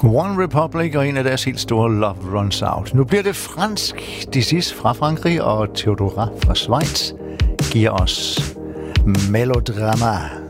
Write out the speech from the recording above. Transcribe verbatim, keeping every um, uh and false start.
One Republic og en af deres helt store Love Runs Out. Nu bliver det fransk. Dizis fra Frankrig og Theodora fra Schweiz giver os Melodrama.